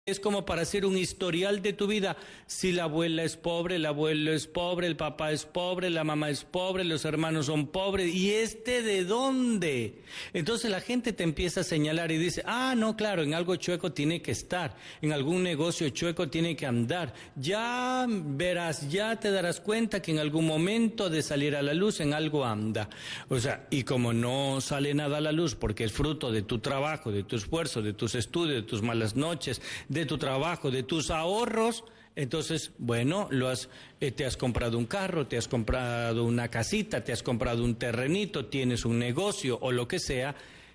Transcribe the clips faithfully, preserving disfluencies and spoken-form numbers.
Es como para hacer un historial de tu vida. Si la abuela es pobre, el abuelo es pobre, el papá es pobre, la mamá es pobre, los hermanos son pobres. ¿Y este de dónde? Entonces la gente te empieza a señalar y dice, ah, no, claro, en algo chueco tiene que estar, en algún negocio chueco tiene que andar. Ya verás, ya te darás cuenta que en algún momento de salir a la luz en algo anda. O sea, y como no sale nada a la luz porque es fruto de tu trabajo, de tu esfuerzo, de tus estudios, de tus malas noches, de tu trabajo, de tus ahorros, entonces, bueno, lo has, eh, te has comprado un carro, te has comprado una casita, te has comprado un terrenito, tienes un negocio o lo que sea,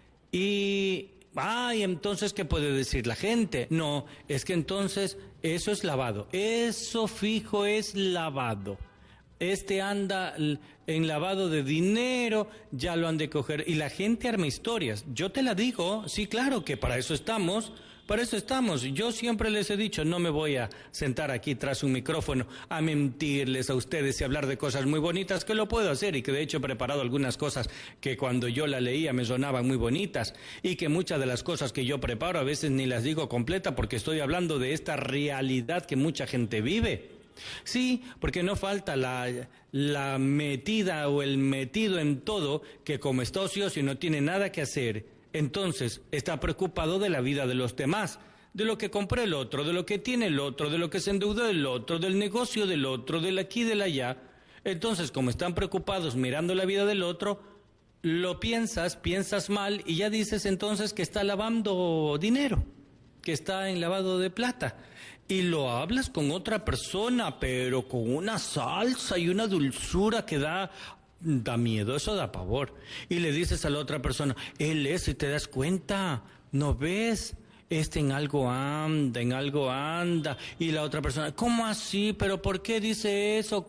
y, ay, entonces, ¿qué puede decir la gente? No, es que entonces eso es lavado, eso fijo es lavado. Este anda en lavado de dinero, ya lo han de coger, y la gente arma historias. Yo te la digo, sí, claro que para eso estamos, para eso estamos. Yo siempre les he dicho, no me voy a sentar aquí tras un micrófono a mentirles a ustedes y hablar de cosas muy bonitas, que lo puedo hacer y que de hecho he preparado algunas cosas que cuando yo la leía me sonaban muy bonitas y que muchas de las cosas que yo preparo a veces ni las digo completa porque estoy hablando de esta realidad que mucha gente vive. Sí, porque no falta la, la metida o el metido en todo que como está ocioso y no tiene nada que hacer, entonces está preocupado de la vida de los demás, de lo que compró el otro, de lo que tiene el otro, de lo que se endeudó el otro, del negocio del otro, del aquí y del allá. Entonces, como están preocupados mirando la vida del otro, lo piensas, piensas mal y ya dices entonces que está lavando dinero, que está en lavado de plata. Y lo hablas con otra persona, pero con una salsa y una dulzura que da, da miedo, eso da pavor. Y le dices a la otra persona, él es, y te das cuenta, ¿no ves? Este en algo anda, en algo anda. Y la otra persona, ¿cómo así? ¿Pero por qué dice eso,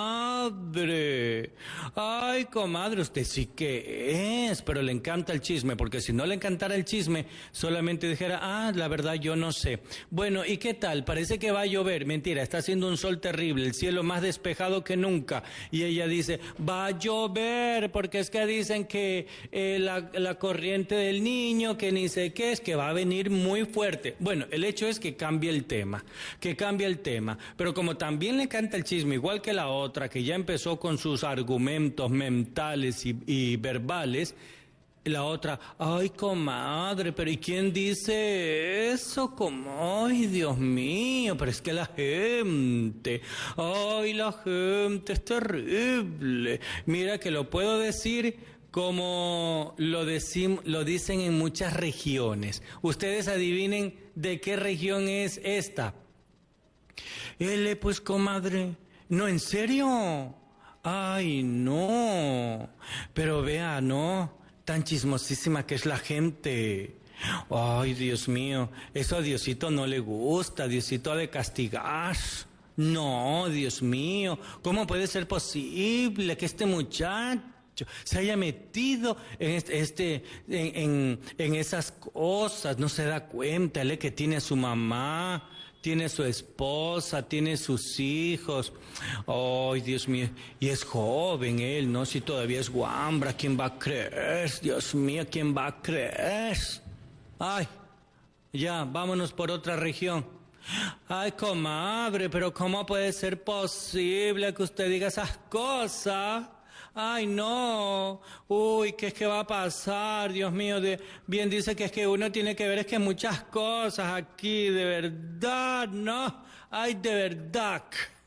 comadre? Ay, comadre, usted sí que es, pero le encanta el chisme, porque si no le encantara el chisme, solamente dijera, ah, la verdad yo no sé. Bueno, ¿y qué tal? Parece que va a llover. Mentira, está haciendo un sol terrible, el cielo más despejado que nunca. Y ella dice, va a llover, porque es que dicen que eh, la, la corriente del niño, que ni sé qué es, que va a venir muy fuerte. Bueno, el hecho es que cambia el tema, que cambia el tema, pero como también le canta el chisme, igual que la otra, que ya empezó con sus argumentos mentales y, y verbales, la otra, ay, comadre, pero ¿y quién dice eso? Como, ay, Dios mío, pero es que la gente, ay, la gente es terrible. Mira que lo puedo decir como lo, decim, lo dicen en muchas regiones. Ustedes adivinen de qué región es esta. Ele, pues, comadre, no, ¿en serio? Ay, no, pero vea, no, tan chismosísima que es la gente. Ay, Dios mío, eso a Diosito no le gusta, Diosito ha de castigar. No, Dios mío, ¿cómo puede ser posible que este muchacho se haya metido en este, este en, en, en esas cosas? No se da cuenta, él que tiene a su mamá, tiene su esposa, tiene sus hijos. Ay, Dios mío, y es joven él, ¿no? Si todavía es guambra, ¿quién va a creer? Dios mío, ¿quién va a creer? Ay, ya, vámonos por otra región. Ay, comadre, pero ¿cómo puede ser posible que usted diga esas cosas? Ay, no, uy, ¿qué es que va a pasar? Dios mío, de, bien dice que es que uno tiene que ver, es que muchas cosas aquí, de verdad, ¿no? Ay, de verdad.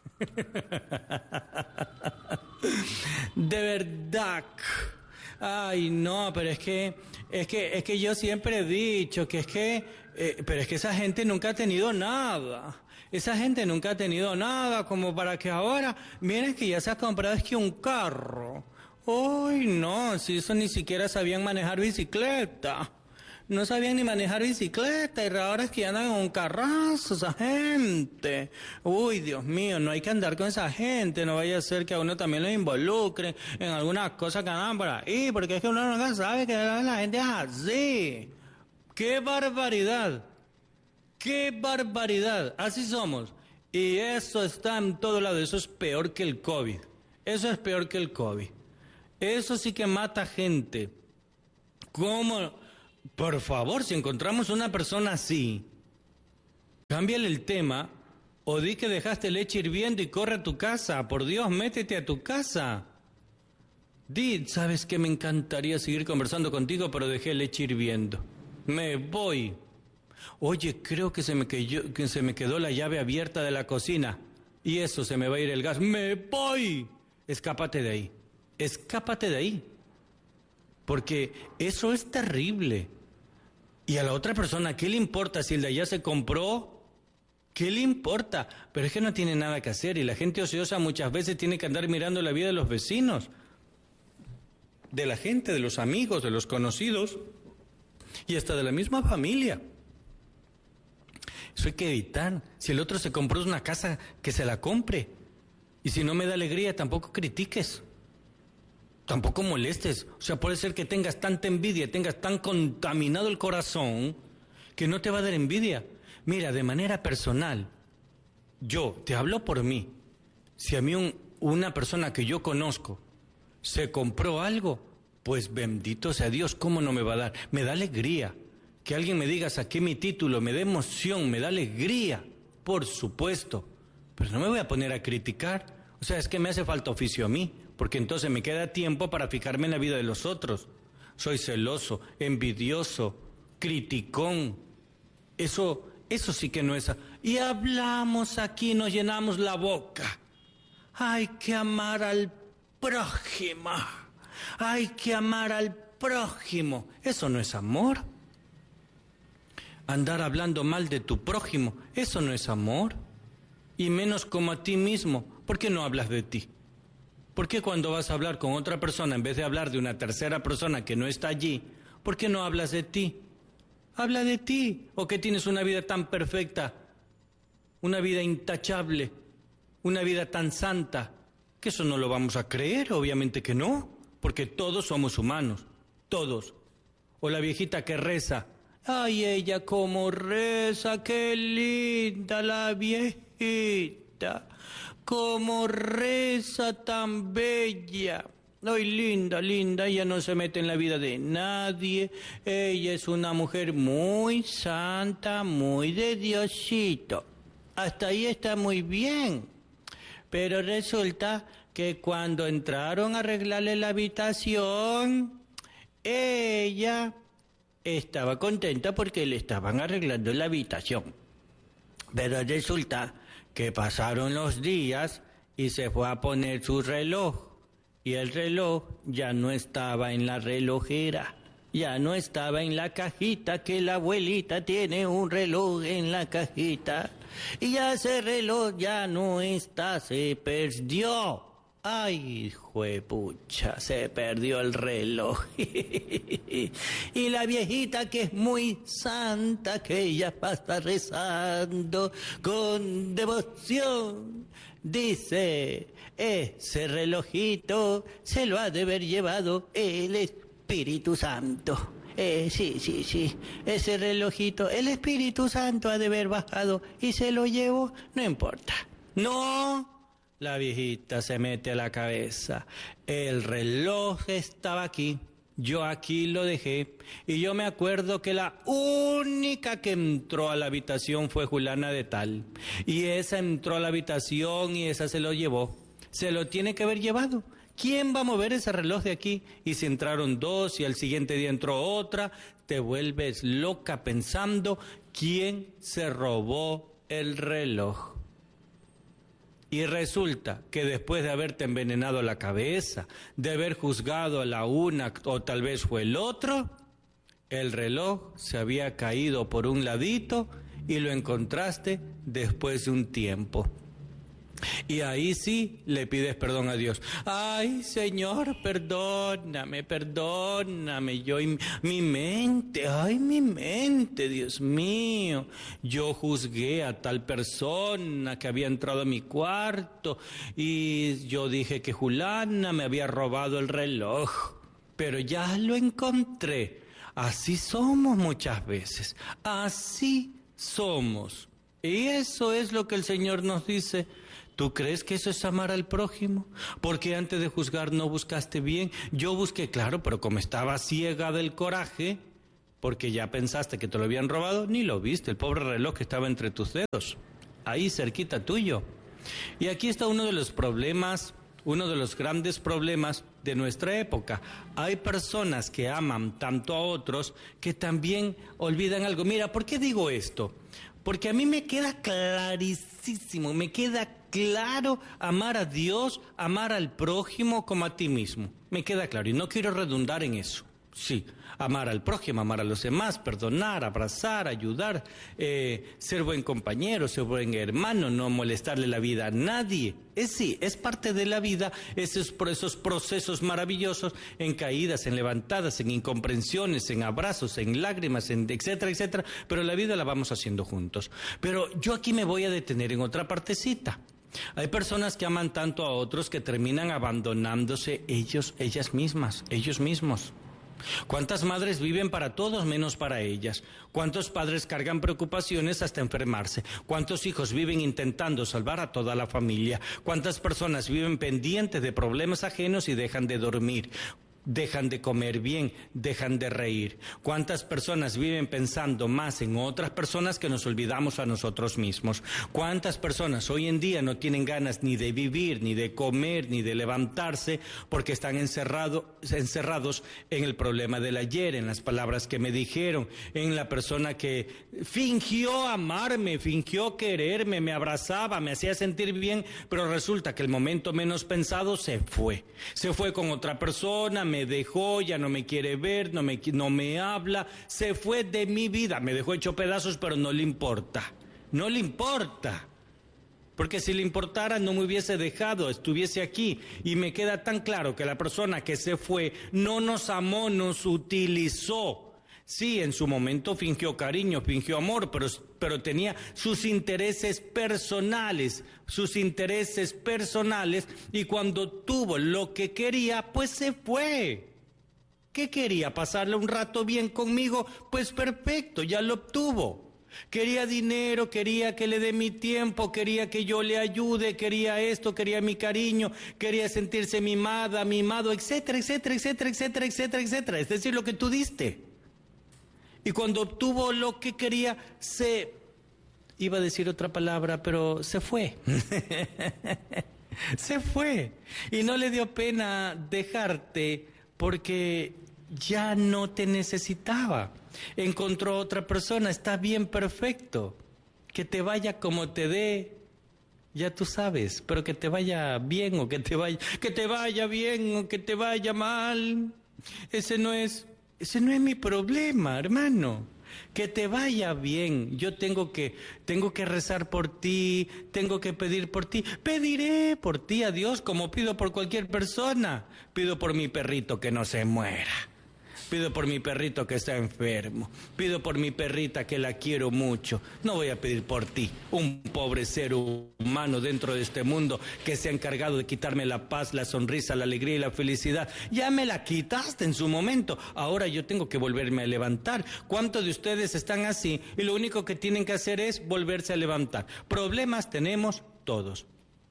De verdad. Ay, no, pero es que, es que, es que yo siempre he dicho que es que, eh, pero es que esa gente nunca ha tenido nada. Esa gente nunca ha tenido nada como para que ahora, miren que ya se ha comprado es que un carro. Ay, no, si eso ni siquiera sabían manejar bicicleta. No sabían ni manejar bicicleta y ahora es que andan en un carrazo esa gente. Uy, Dios mío, no hay que andar con esa gente, no vaya a ser que a uno también lo involucre en algunas cosas que andan por ahí, porque es que uno nunca sabe que la gente es así. ¡Qué barbaridad! ¡Qué barbaridad! Así somos. Y eso está en todo lado, eso es peor que el COVID. Eso es peor que el COVID. Eso sí que mata gente. ¿Cómo? Por favor, si encontramos una persona así, cámbiale el tema o di que dejaste leche hirviendo y corre a tu casa. Por Dios, métete a tu casa. Di, sabes que me encantaría seguir conversando contigo, pero dejé leche hirviendo. Me voy. Oye, creo que se me quedó, que se me quedó la llave abierta de la cocina y eso, se me va a ir el gas. ¡Me voy! Escápate de ahí. Escápate de ahí. Porque eso es terrible. Y a la otra persona, ¿qué le importa si el de allá se compró? ¿Qué le importa? Pero es que no tiene nada que hacer y la gente ociosa muchas veces tiene que andar mirando la vida de los vecinos, de la gente, de los amigos, de los conocidos y hasta de la misma familia. Eso hay que evitar. Si el otro se compró una casa, que se la compre. Y si no me da alegría, tampoco critiques. Tampoco molestes. O sea, puede ser que tengas tanta envidia, tengas tan contaminado el corazón, que no te va a dar envidia. Mira, de manera personal, yo te hablo por mí. Si a mí un, una persona que yo conozco se compró algo, pues bendito sea Dios, ¿cómo no me va a dar? Me da alegría. Que alguien me diga, saqué mi título, me da emoción, me da alegría, por supuesto. Pero no me voy a poner a criticar. O sea, es que me hace falta oficio a mí, porque entonces me queda tiempo para fijarme en la vida de los otros. Soy celoso, envidioso, criticón. Eso, eso sí que no es... Y hablamos aquí, nos llenamos la boca. Hay que amar al prójimo. Hay que amar al prójimo. Eso no es amor. Andar hablando mal de tu prójimo, eso no es amor. Y menos como a ti mismo. ¿Por qué no hablas de ti? ¿Por qué cuando vas a hablar con otra persona, en vez de hablar de una tercera persona que no está allí, por qué no hablas de ti? Habla de ti. ¿O que tienes una vida tan perfecta, una vida intachable, una vida tan santa, que eso no lo vamos a creer? Obviamente que no, porque todos somos humanos, todos. O la viejita que reza. Ay, ella cómo reza, qué linda la viejita, cómo reza tan bella. Ay, linda, linda, ella no se mete en la vida de nadie, ella es una mujer muy santa, muy de Diosito. Hasta ahí está muy bien, pero resulta que cuando entraron a arreglarle la habitación, ella... estaba contenta porque le estaban arreglando la habitación. Pero resulta que pasaron los días y se fue a poner su reloj. Y el reloj ya no estaba en la relojera, ya no estaba en la cajita, que la abuelita tiene un reloj en la cajita. Y ya ese reloj ya no está, se perdió. Ay, juepucha, se perdió el reloj. Y la viejita que es muy santa, que ella pasa rezando con devoción, dice, ese relojito se lo ha de haber llevado el Espíritu Santo. Eh, sí, sí, sí, ese relojito, el Espíritu Santo ha de haber bajado y se lo llevó, no importa. No. La viejita se mete a la cabeza. El reloj estaba aquí, yo aquí lo dejé, y yo me acuerdo que la única que entró a la habitación fue Julana de tal, y esa entró a la habitación y esa se lo llevó. Se lo tiene que haber llevado. ¿Quién va a mover ese reloj de aquí? Y si entraron dos y al siguiente día entró otra, te vuelves loca pensando quién se robó el reloj. Y resulta que después de haberte envenenado la cabeza, de haber juzgado a la una o tal vez fue el otro, el reloj se había caído por un ladito y lo encontraste después de un tiempo. Y ahí sí le pides perdón a Dios. Ay, Señor, perdóname, perdóname. Yo y mi mente, ay, mi mente, Dios mío. Yo juzgué a tal persona que había entrado a mi cuarto y yo dije que Julana me había robado el reloj. Pero ya lo encontré. Así somos muchas veces. Así somos. Y eso es lo que el Señor nos dice. ¿Tú crees que eso es amar al prójimo? Porque antes de juzgar no buscaste bien. Yo busqué, claro, pero como estaba ciega del coraje, porque ya pensaste que te lo habían robado, ni lo viste, el pobre reloj que estaba entre tus dedos, ahí cerquita tuyo. Y aquí está uno de los problemas, uno de los grandes problemas de nuestra época. Hay personas que aman tanto a otros que también olvidan algo. Mira, ¿por qué digo esto? Porque a mí me queda clarísimo, me queda claro amar a Dios, amar al prójimo como a ti mismo. Me queda claro y no quiero redundar en eso. Sí, amar al prójimo, amar a los demás, perdonar, abrazar, ayudar, eh, ser buen compañero, ser buen hermano, no molestarle la vida a nadie. Es sí, es parte de la vida, esos, esos procesos maravillosos en caídas, en levantadas, en incomprensiones, en abrazos, en lágrimas, en etcétera, etcétera, pero la vida la vamos haciendo juntos. Pero yo aquí me voy a detener en otra partecita. Hay personas que aman tanto a otros que terminan abandonándose ellos, ellas mismas, ellos mismos. ¿Cuántas madres viven para todos menos para ellas? ¿Cuántos padres cargan preocupaciones hasta enfermarse? ¿Cuántos hijos viven intentando salvar a toda la familia? ¿Cuántas personas viven pendientes de problemas ajenos y dejan de dormir? Dejan de comer bien, dejan de reír. ¿Cuántas personas viven pensando más en otras personas que nos olvidamos a nosotros mismos? ¿Cuántas personas hoy en día no tienen ganas ni de vivir, ni de comer, ni de levantarse porque están encerrado, encerrados en el problema del ayer, en las palabras que me dijeron, en la persona que fingió amarme, fingió quererme, me abrazaba, me hacía sentir bien, pero resulta que el momento menos pensado se fue. Se fue con otra persona, me me dejó, ya no me quiere ver, no me, no me habla, se fue de mi vida, me dejó hecho pedazos, pero no le importa, no le importa, porque si le importara no me hubiese dejado, estuviese aquí, y me queda tan claro que la persona que se fue no nos amó, nos utilizó. Sí, en su momento fingió cariño, fingió amor, pero, pero tenía sus intereses personales, sus intereses personales, y cuando tuvo lo que quería, pues se fue. ¿Qué quería? ¿Pasarle un rato bien conmigo? Pues perfecto, ya lo obtuvo. Quería dinero, quería que le dé mi tiempo, quería que yo le ayude, quería esto, quería mi cariño, quería sentirse mimada, mimado, etcétera, etcétera, etcétera, etcétera, etcétera, etcétera. Es decir, lo que tú diste. Y cuando obtuvo lo que quería, se... Iba a decir otra palabra, pero se fue. Se fue. Y no le dio pena dejarte porque ya no te necesitaba. Encontró otra persona, está bien, perfecto. Que te vaya como te dé, ya tú sabes, pero que te vaya bien o que te vaya, que te vaya bien o que te vaya mal. Ese no es... Ese no es mi problema, hermano. Que te vaya bien. Yo tengo que, tengo que rezar por ti, tengo que pedir por ti. Pediré por ti a Dios como pido por cualquier persona. Pido por mi perrito que no se muera. Pido por mi perrito que está enfermo. Pido por mi perrita que la quiero mucho. No voy a pedir por ti, un pobre ser humano dentro de este mundo que se ha encargado de quitarme la paz, la sonrisa, la alegría y la felicidad. Ya me la quitaste en su momento. Ahora yo tengo que volverme a levantar. ¿Cuántos de ustedes están así? Y lo único que tienen que hacer es volverse a levantar. Problemas tenemos todos.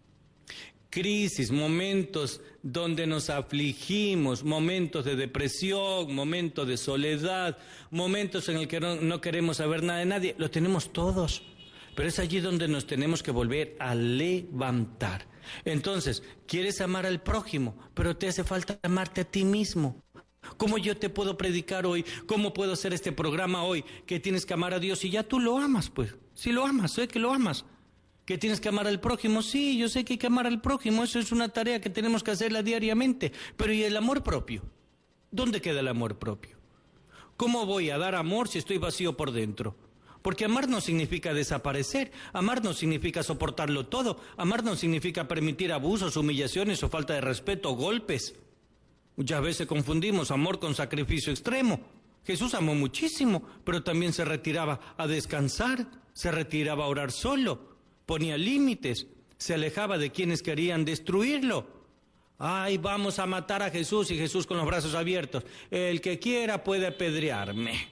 Crisis, momentos donde nos afligimos, momentos de depresión, momentos de soledad, momentos en el que no, no queremos saber nada de nadie, lo tenemos todos, pero es allí donde nos tenemos que volver a levantar. Entonces, quieres amar al prójimo, pero te hace falta amarte a ti mismo. ¿Cómo yo te puedo predicar hoy? ¿Cómo puedo hacer este programa hoy? Que tienes que amar a Dios y ya tú lo amas, pues, si lo amas, sé que lo amas. ¿Que tienes que amar al prójimo? Sí, yo sé que hay que amar al prójimo, eso es una tarea que tenemos que hacerla diariamente. Pero ¿y el amor propio? ¿Dónde queda el amor propio? ¿Cómo voy a dar amor si estoy vacío por dentro? Porque amar no significa desaparecer, amar no significa soportarlo todo, amar no significa permitir abusos, humillaciones o falta de respeto o golpes. Muchas veces confundimos amor con sacrificio extremo. Jesús amó muchísimo, pero también se retiraba a descansar, se retiraba a orar solo. Ponía límites, se alejaba de quienes querían destruirlo. Ay, vamos a matar a Jesús, y Jesús con los brazos abiertos. El que quiera puede apedrearme.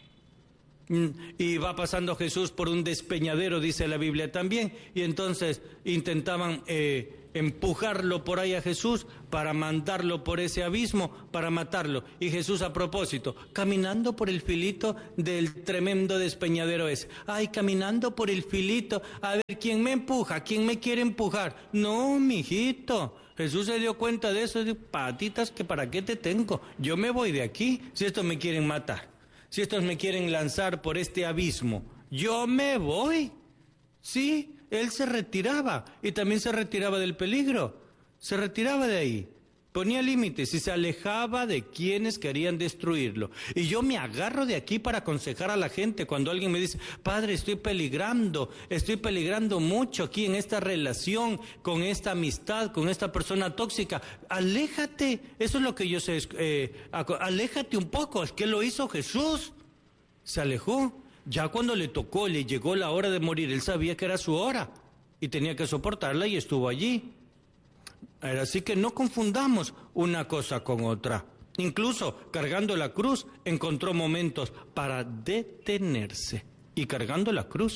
Y va pasando Jesús por un despeñadero, dice la Biblia también, y entonces intentaban eh, empujarlo por ahí a Jesús para mandarlo por ese abismo, para matarlo. Y Jesús, a propósito, caminando por el filito del tremendo despeñadero ese. Ay, caminando por el filito, a ver, ¿quién me empuja? ¿Quién me quiere empujar? No, mijito. Jesús se dio cuenta de eso y dijo, patitas, que para qué te tengo. Yo me voy de aquí, si estos me quieren matar, si estos me quieren lanzar por este abismo, yo me voy. Sí, él se retiraba y también se retiraba del peligro, se retiraba de ahí, ponía límites y se alejaba de quienes querían destruirlo. Y yo me agarro de aquí para aconsejar a la gente cuando alguien me dice, padre, estoy peligrando, estoy peligrando mucho aquí en esta relación, con esta amistad, con esta persona tóxica. Aléjate, eso es lo que yo sé, eh, aléjate un poco, es que lo hizo Jesús, se alejó. Ya cuando le tocó, le llegó la hora de morir, él sabía que era su hora y tenía que soportarla y estuvo allí. Así que no confundamos una cosa con otra. Incluso cargando la cruz encontró momentos para detenerse y cargando la cruz.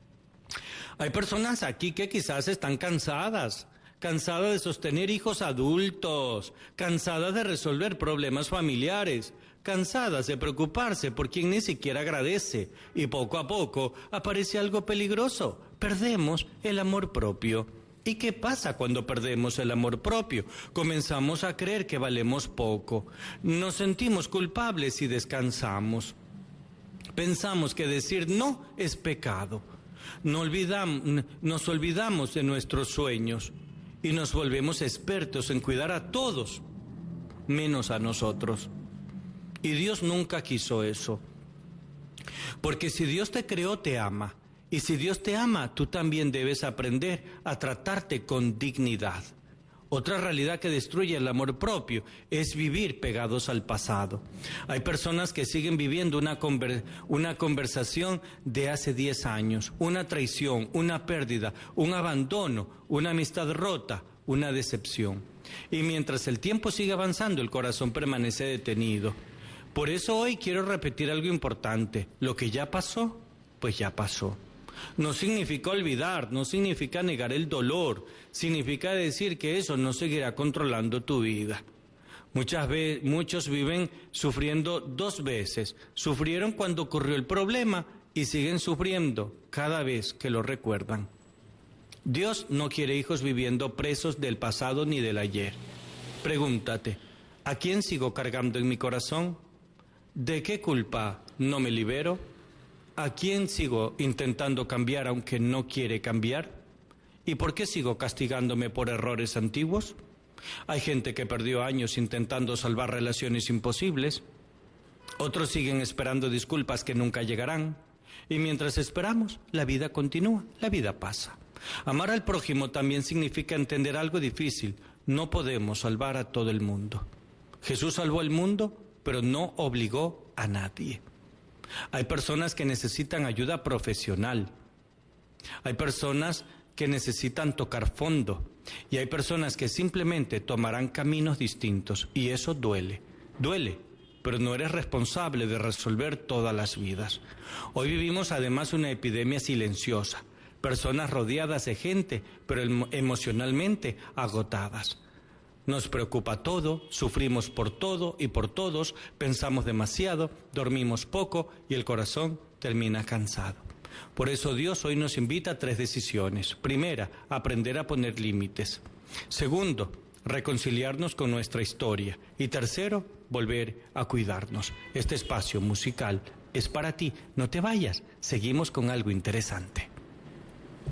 Hay personas aquí que quizás están cansadas, cansadas de sostener hijos adultos, cansadas de resolver problemas familiares, cansadas de preocuparse por quien ni siquiera agradece, y poco a poco aparece algo peligroso, perdemos el amor propio. ¿Y qué pasa cuando perdemos el amor propio? Comenzamos a creer que valemos poco, nos sentimos culpables y descansamos. Pensamos que decir no es pecado, no olvidamos, nos olvidamos de nuestros sueños y nos volvemos expertos en cuidar a todos, menos a nosotros. Y Dios nunca quiso eso. Porque si Dios te creó, te ama. Y si Dios te ama, tú también debes aprender a tratarte con dignidad. Otra realidad que destruye el amor propio es vivir pegados al pasado. Hay personas que siguen viviendo una, conver- una conversación de hace diez años, una traición, una pérdida, un abandono, una amistad rota, una decepción. Y mientras el tiempo sigue avanzando, el corazón permanece detenido. Por eso hoy quiero repetir algo importante. Lo que ya pasó, pues ya pasó. No significa olvidar, no significa negar el dolor, significa decir que eso no seguirá controlando tu vida. Muchas veces, muchos viven sufriendo dos veces. Sufrieron cuando ocurrió el problema y siguen sufriendo cada vez que lo recuerdan. Dios no quiere hijos viviendo presos del pasado ni del ayer. Pregúntate, ¿a quién sigo cargando en mi corazón? ¿De qué culpa no me libero? ¿A quién sigo intentando cambiar aunque no quiere cambiar? ¿Y por qué sigo castigándome por errores antiguos? Hay gente que perdió años intentando salvar relaciones imposibles. Otros siguen esperando disculpas que nunca llegarán. Y mientras esperamos, la vida continúa, la vida pasa. Amar al prójimo también significa entender algo difícil. No podemos salvar a todo el mundo. Jesús salvó al mundo, pero no obligó a nadie. Hay personas que necesitan ayuda profesional. Hay personas que necesitan tocar fondo. Y hay personas que simplemente tomarán caminos distintos. Y eso duele. Duele, pero no eres responsable de resolver todas las vidas. Hoy vivimos además una epidemia silenciosa. Personas rodeadas de gente, pero emo- emocionalmente agotadas. Nos preocupa todo, sufrimos por todo y por todos, pensamos demasiado, dormimos poco y el corazón termina cansado. Por eso Dios hoy nos invita a tres decisiones. Primera, aprender a poner límites. Segundo, reconciliarnos con nuestra historia. Y tercero, volver a cuidarnos. Este espacio musical es para ti. No te vayas, seguimos con algo interesante.